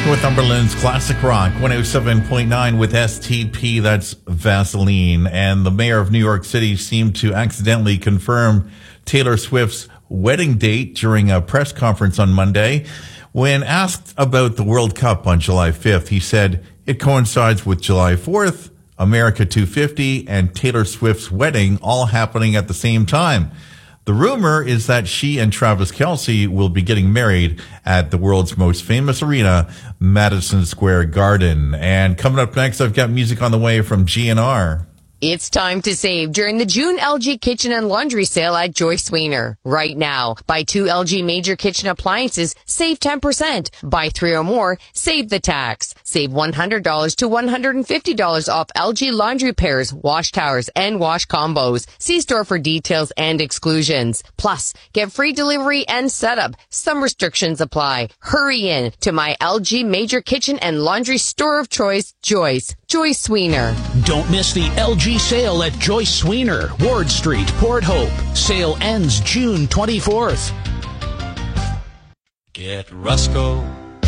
Northumberland's Classic Rock 107.9 with STP, that's Vaseline. And the mayor of New York City seemed to accidentally confirm Taylor Swift's wedding date during a press conference on Monday. When asked about the World Cup on July 5th, he said it coincides with July 4th, America 250, and Taylor Swift's wedding all happening at the same time. The rumor is that she and Travis Kelce will be getting married at the world's most famous arena, Madison Square Garden. And coming up next, I've got music on the way from GNR. It's time to save during the June LG Kitchen and Laundry Sale at Joyce Weiner. Right now, buy 2 LG major kitchen appliances, save 10%. Buy 3 or more, save the tax. Save $100 to $150 off LG laundry pairs, wash towers, and wash combos. See store for details and exclusions. Plus, get free delivery and setup. Some restrictions apply. Hurry in to my LG major kitchen and laundry store of choice, Joyce Weiner. Don't miss the LG sale at Joyce Weiner, Ward Street, Port Hope. Sale ends June 24th. Get Rusco